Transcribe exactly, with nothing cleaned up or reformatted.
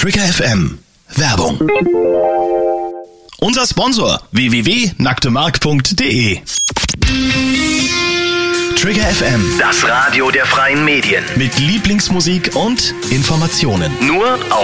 Trigger F M. Werbung. Unser Sponsor w w w punkt nacktemark punkt de. Trigger F M. Das Radio der freien Medien. Mit Lieblingsmusik und Informationen. Nur auf